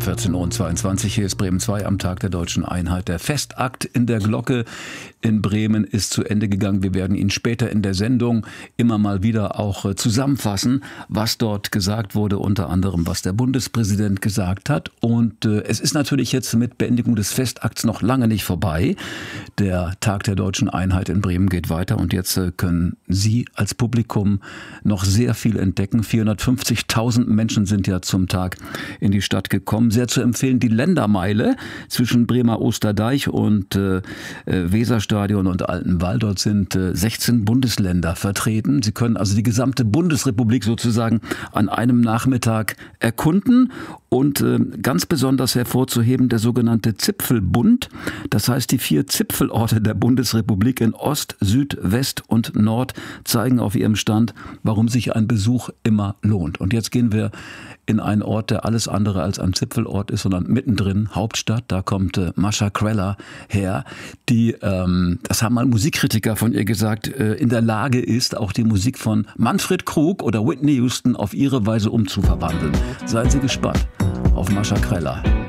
14:22 Uhr, hier ist Bremen 2 am Tag der Deutschen Einheit. Der Festakt in der Glocke in Bremen ist zu Ende gegangen. Wir werden ihn später in der Sendung immer mal wieder auch zusammenfassen, was dort gesagt wurde, unter anderem, was der Bundespräsident gesagt hat. Und es ist natürlich jetzt mit Beendigung des Festakts noch lange nicht vorbei. Der Tag der Deutschen Einheit in Bremen geht weiter und jetzt können Sie als Publikum noch sehr viel entdecken. 450.000 Menschen sind ja zum Tag in die Stadt gekommen. Sehr zu empfehlen die Ländermeile zwischen Bremer Osterdeich und Weserstadion und Altenwall. Dort sind 16 Bundesländer vertreten. Sie können also die gesamte Bundesrepublik sozusagen an einem Nachmittag erkunden. Und ganz besonders hervorzuheben der sogenannte Zipfelbund. Das heißt, die 4 Zipfelorte der Bundesrepublik in Ost, Süd, West und Nord zeigen auf ihrem Stand, warum sich ein Besuch immer lohnt. Und jetzt gehen wir in einen Ort, der alles andere als ein Zipfelort ist, sondern mittendrin, Hauptstadt. Da kommt Mascha Kreller her, die, das haben mal Musikkritiker von ihr gesagt, in der Lage ist, auch die Musik von Manfred Krug oder Whitney Houston auf ihre Weise umzuverwandeln. Seien Sie gespannt auf Mascha Kreller.